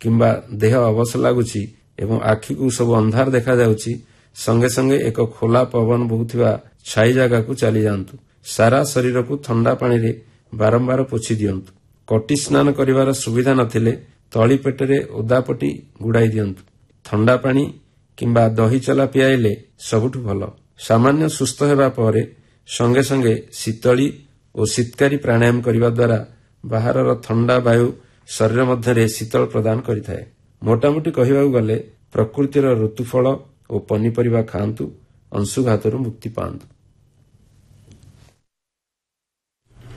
କିମ୍ବା ଦେହ ଅବଶ ଲାଗୁଛି ଏବଂ ଆଖିକୁ ସବୁ ଅନ୍ଧାର ଦେଖାଯାଉଛି, ସଙ୍ଗେ ସଙ୍ଗେ ଏକ ଖୋଲା ପବନ ବହୁଥିବା ଛାଇ ଜାଗାକୁ ଚାଲିଯାଆନ୍ତୁ। ସାରା ଶରୀରକୁ ଥଣ୍ଡା ପାଣିରେ ବାରମ୍ବାର ପୋଛି ଦିଅନ୍ତୁ। କଟି ସ୍ନାନ କରିବାର ସୁବିଧା ନଥିଲେ ତଳି ପେଟରେ ଓଦାପଟି ଗୁଡ଼ାଇ ଦିଅନ୍ତୁ। ଥଣ୍ଡା ପାଣି କିମ୍ବା ଦହି ଚଲା ପିଆଇଲେ ସବୁଠୁ ଭଲ। ସାମାନ୍ୟ ସୁସ୍ଥ ହେବା ପରେ ସଙ୍ଗେ ସଙ୍ଗେ ଶୀତଳୀ ଓ ଶୀତକାରୀ ପ୍ରାଣାୟାମ କରିବା ଦ୍ୱାରା ବାହାରର ଥଣ୍ଡା ବାୟୁ ଶରୀର ମଧ୍ୟରେ ଶୀତଳ ପ୍ରଦାନ କରିଥାଏ। ମୋଟାମୋଟି କହିବାକୁ ଗଲେ ପ୍ରକୃତିର ଋତୁଫଳ ଓ ପନିପରିବା ଖାଆନ୍ତୁ, ଅଂଶୁଘାତରୁ ମୁକ୍ତି ପାଆନ୍ତୁ।